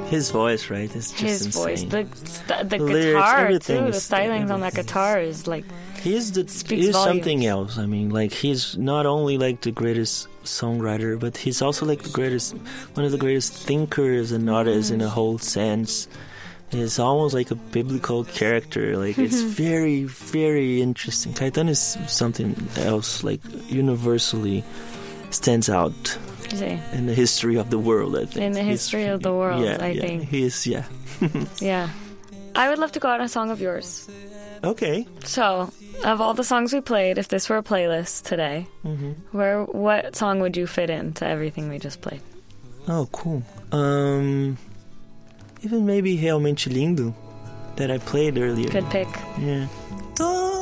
his voice, right? It's just His insane. voice, the Lyrics, guitar everything too. The is- stylings on that guitar is like He's speaks something volumes. else. I mean, like, he's not only like the greatest songwriter, but he's also like one of the greatest thinkers and artists in a whole sense. He's almost like a biblical character. Like, it's very, very interesting. Caetano is something else, like, universally stands out See, in the history of the world, I think. in the history of the world, Yeah, I yeah. think. He is, yeah. Yeah. I would love to go out on a song of yours. Okay. So, of all the songs we played, if this were a playlist today, what song would you fit into everything we just played? Oh, cool. Even maybe Realmente Lindo that I played earlier. Good pick. Yeah.